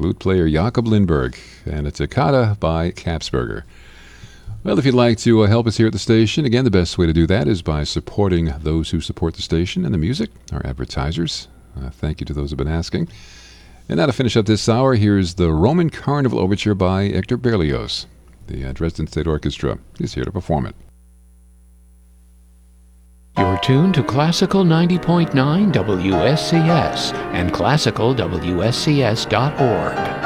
flute player Jakob Lindberg, and a toccata by Kapsberger. Well, if you'd like to help us here at the station, again, the best way to do that is by supporting those who support the station and the music, our advertisers. Thank you to those who have been asking. And now to finish up this hour, here's the Roman Carnival Overture by Hector Berlioz. The Dresden State Orchestra is here to perform it. You're tuned to Classical 90.9 WSCS and classicalwscs.org.